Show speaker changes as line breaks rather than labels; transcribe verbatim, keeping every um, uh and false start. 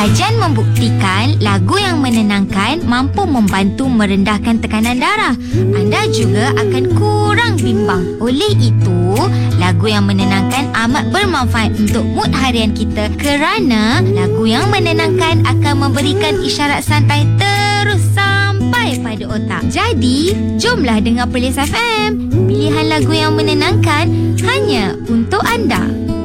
Kajian membuktikan lagu yang menenangkan mampu membantu merendahkan tekanan darah. Anda juga akan kurang bimbang. Oleh itu, lagu yang menenangkan amat bermanfaat untuk mood harian kita kerana lagu yang menenangkan akan memberikan isyarat santai terus sampai pada otak. Jadi, jomlah dengar Perlis F M. Pilihan lagu yang menenangkan hanya untuk anda.